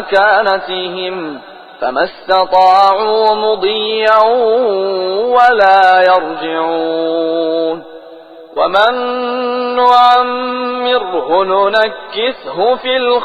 مكانتهم فما استطاعوا مضيا ولا يرجعون ومن نعمره ننكسه في الخلق